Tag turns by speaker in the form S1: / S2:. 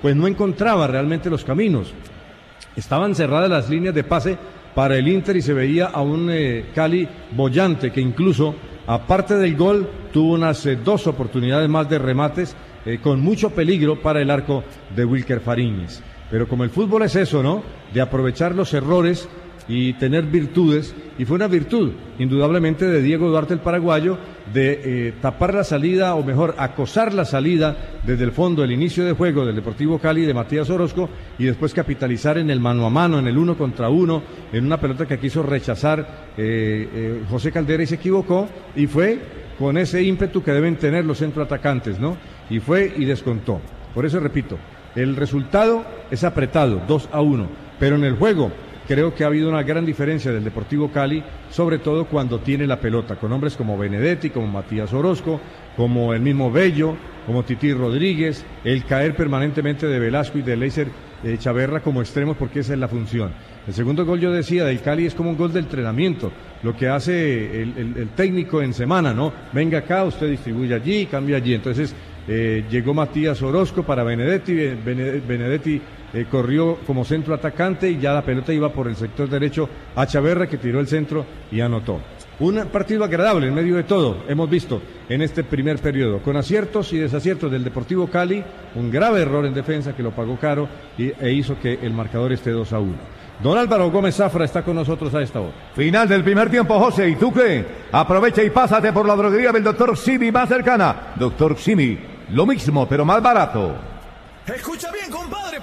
S1: pues no encontraba realmente los caminos. Estaban cerradas las líneas de pase para el Inter y se veía a un Cali boyante que incluso, aparte del gol, tuvo unas 2 oportunidades más de remates con mucho peligro para el arco de Wilker Fariñez. Pero como el fútbol es eso, ¿no? De aprovechar los errores y tener virtudes, y fue una virtud, indudablemente, de Diego Duarte el paraguayo, de tapar la salida, o mejor, acosar la salida desde el fondo, el inicio de juego del Deportivo Cali de Matías Orozco, y después capitalizar en el mano a mano, en el 1 contra 1, en una pelota que quiso rechazar José Caldera y se equivocó, y fue con ese ímpetu que deben tener los centroatacantes, ¿no? Y fue y descontó. Por eso repito, el resultado es apretado, 2-1, pero en el juego creo que ha habido una gran diferencia del Deportivo Cali, sobre todo cuando tiene la pelota, con hombres como Benedetti, como Matías Orozco, como el mismo Bello, como Tití Rodríguez, el caer permanentemente de Velasco y de Leiser Chaverra como extremos, porque esa es la función. El segundo gol, yo decía, del Cali es como un gol de entrenamiento, lo que hace el técnico en semana, ¿no? Venga acá, usted distribuye allí, cambia allí. Entonces llegó Matías Orozco para Benedetti, Benedetti corrió como centro atacante y ya la pelota iba por el sector derecho a Chaverra, que tiró el centro y anotó. Un partido agradable en medio de todo, hemos visto en este primer periodo, con aciertos y desaciertos del Deportivo Cali, un grave error en defensa que lo pagó caro e hizo que el marcador esté 2-1. Don Álvaro Gómez Zafra está con nosotros a esta hora.
S2: Final del primer tiempo, José. ¿Y tú qué? Aprovecha y pásate por la droguería del Dr. Simi más cercana. Dr. Simi, lo mismo, pero más barato.
S3: Escucha bien, compadre.